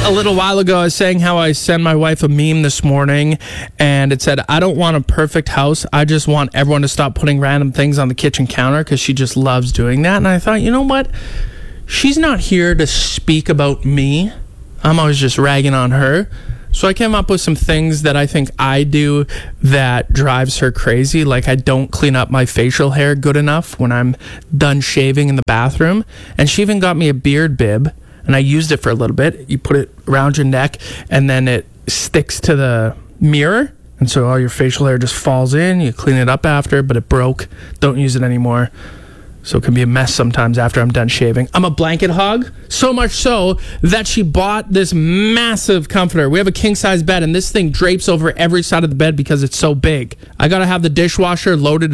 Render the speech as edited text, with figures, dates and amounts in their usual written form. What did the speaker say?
A little while ago, I was saying how I sent my wife a meme this morning, and it said, I don't want a perfect house. I just want everyone to stop putting random things on the kitchen counter because she just loves doing that. And I thought, you know what? She's not here to speak about me. I'm always just ragging on her. So I came up with some things that I think I do that drives her crazy. Like I don't clean up my facial hair good enough when I'm done shaving in the bathroom. And she even got me a beard bib. And I used it for a little bit. You put it around your neck, and then it sticks to the mirror. And so all your facial hair just falls in. You clean it up after, but it broke. Don't use it anymore. So it can be a mess sometimes after I'm done shaving. I'm a blanket hog. So much so that she bought this massive comforter. We have a king-size bed, and this thing drapes over every side of the bed because it's so big. I got to have the dishwasher loaded